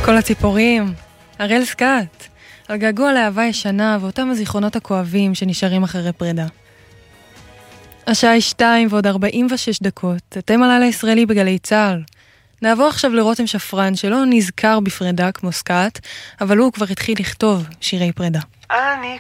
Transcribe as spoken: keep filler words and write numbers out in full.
כל הציפורים, הראל סקאט, על געגוע לאהבה ישנה ואותם הזיכרונות הכואבים שנשארים אחרי פרידה. השעה היא שתיים ועוד ארבעים ושש דקות, אתם על הלילה הישראלי בגלי צהל. נעבור עכשיו לרותם שפרן שלא נזכר בפרידה כמו סקאט, אבל הוא כבר התחיל לכתוב שירי פרידה. אני